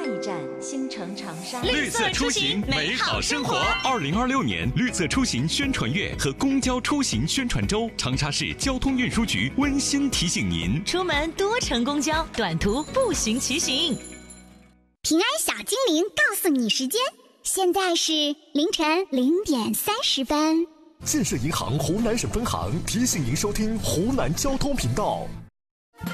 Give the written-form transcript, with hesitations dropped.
一站，星城长沙。 绿色出行，美好生活。2026年绿色出行宣传月和公交出行宣传周，长沙市交通运输局温馨提醒您： 出门多乘公交，短途步行骑行。 平安小精灵告诉你时间，现在是凌晨0点30分。 建设银行湖南省分行提醒您收听湖南交通频道。